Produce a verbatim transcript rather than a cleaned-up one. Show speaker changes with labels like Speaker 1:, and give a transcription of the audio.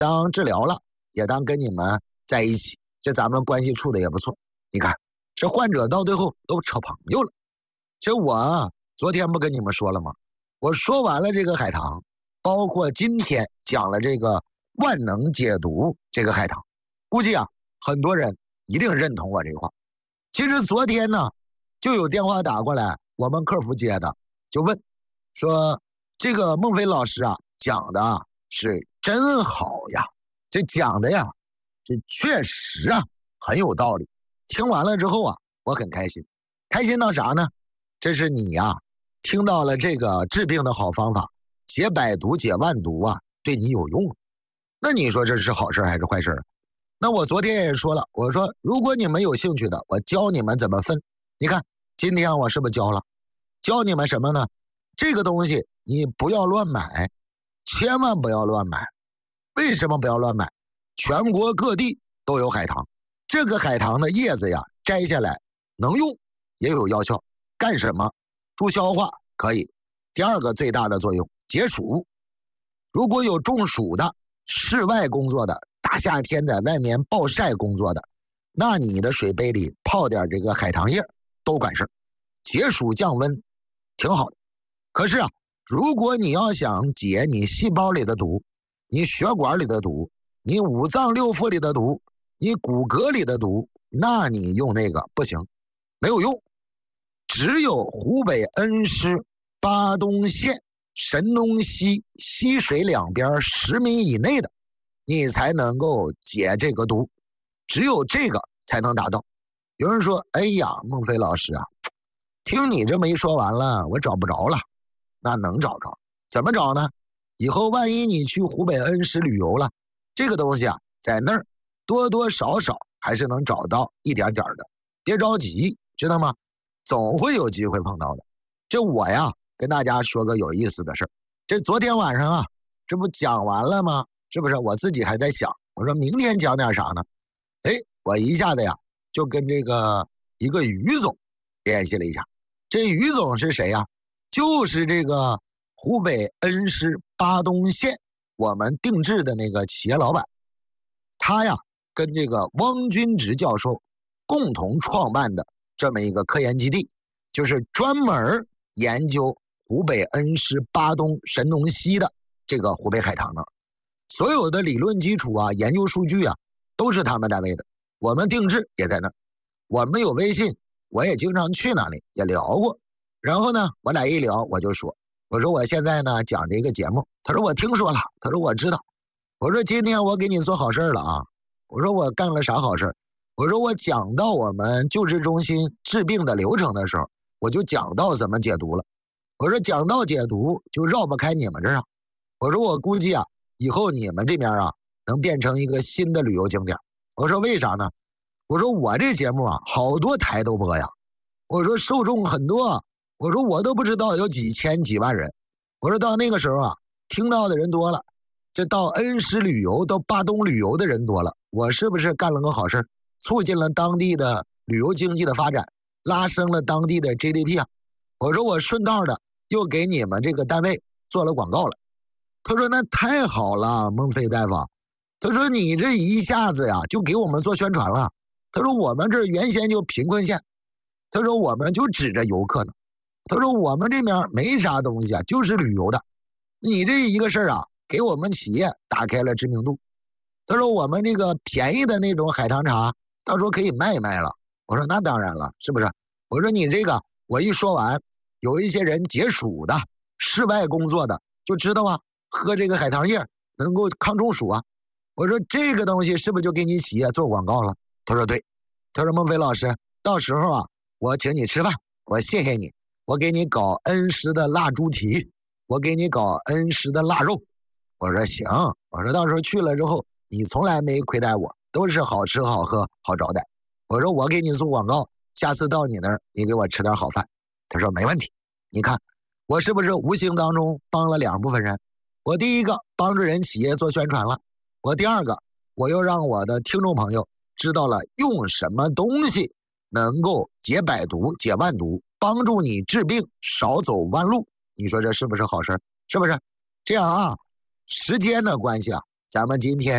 Speaker 1: 当治疗了，也当跟你们在一起，这咱们关系处的也不错。你看这患者到最后都成朋友了。这我昨天不跟你们说了吗？我说完了这个海棠，包括今天讲了这个万能解毒这个海棠，估计啊很多人一定认同我这话。其实昨天呢就有电话打过来，我们客服接的，就问说这个孟非老师啊讲的啊是真好呀，这讲的呀这确实啊很有道理。听完了之后啊我很开心，开心到啥呢？这是你呀、啊、听到了这个治病的好方法，解百毒解万毒啊对你有用。那你说这是好事还是坏事？那我昨天也说了，我说如果你们有兴趣的，我教你们怎么分。你看今天我是不是教了？教你们什么呢？这个东西你不要乱买，千万不要乱买。为什么不要乱买？全国各地都有海棠，这个海棠的叶子呀摘下来能用，也有药效。干什么？助消化可以。第二个最大的作用解暑。如果有中暑的，室外工作的，大夏天在外面暴晒工作的，那你的水杯里泡点这个海棠叶都管事，解暑降温挺好的。可是啊，如果你要想解你细胞里的毒，你血管里的毒，你五脏六腑里的毒，你骨骼里的毒，那你用那个不行，没有用。只有湖北恩施、巴东县、神农溪溪水两边十米以内的，你才能够解这个毒，只有这个才能达到。有人说哎呀孟非老师啊，听你这么一说完了我找不着了。那能找着，怎么找呢？以后万一你去湖北恩施旅游了，这个东西啊在那儿多多少少还是能找到一点点的，别着急，知道吗？总会有机会碰到的。这我呀跟大家说个有意思的事，这昨天晚上啊这不讲完了吗？是不是？我自己还在想，我说明天讲点啥呢？哎，我一下子呀就跟这个一个于总联系了一下。这于总是谁呀？就是这个湖北恩施巴东县我们定制的那个企业老板。他呀跟这个汪军直教授共同创办的这么一个科研基地，就是专门研究湖北恩施巴东神农溪的这个湖北海棠的。所有的理论基础啊研究数据啊都是他们单位的，我们定制也在那儿。我们有微信，我也经常去那里也聊过。然后呢我俩一聊，我就说我说我现在呢讲这个节目。他说我听说了，他说我知道。我说今天我给你做好事了啊。我说我干了啥好事？我说我讲到我们救治中心治病的流程的时候，我就讲到怎么解毒了。我说讲到解毒就绕不开你们这儿啊。我说我估计啊以后你们这边啊能变成一个新的旅游景点。我说为啥呢？我说我这节目啊好多台都播呀，我说受众很多啊，我说我都不知道有几千几万人。我说到那个时候啊听到的人多了，这到恩施旅游到巴东旅游的人多了，我是不是干了个好事，促进了当地的旅游经济的发展，拉升了当地的 G D P 啊。我说我顺道的又给你们这个单位做了广告了。他说那太好了孟非大夫，他说你这一下子呀就给我们做宣传了。他说我们这原先就贫困县，他说我们就指着游客呢，他说我们这边没啥东西啊，就是旅游的，你这一个事儿啊给我们企业打开了知名度。他说我们这个便宜的那种海棠茶到时候可以卖一卖了。我说那当然了，是不是？我说你这个我一说完，有一些人解暑的室外工作的就知道啊，喝这个海棠叶能够抗中暑啊。我说这个东西是不是就给你企业做广告了？他说对。他说孟非老师到时候啊我请你吃饭，我谢谢你，我给你搞恩施的腊猪蹄，我给你搞恩施的腊肉。我说行，我说到时候去了之后你从来没亏待我，都是好吃好喝好招待。我说我给你做广告，下次到你那儿你给我吃点好饭。他说没问题。你看我是不是无形当中帮了两部分人？我第一个帮着人企业做宣传了，我第二个我又让我的听众朋友知道了用什么东西能够解百毒解万毒，帮助你治病少走弯路。你说这是不是好事？是不是？这样啊，时间的关系啊，咱们今天